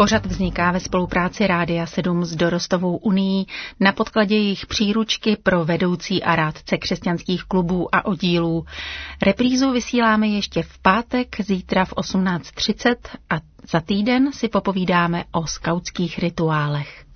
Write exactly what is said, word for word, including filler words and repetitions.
Pořad vzniká ve spolupráci Rádia sedm s Dorostovou unií na podkladě jejich příručky pro vedoucí a rádce křesťanských klubů a oddílů. Reprízu vysíláme ještě v pátek, zítra v osmnáct třicet a za týden si popovídáme o skautských rituálech.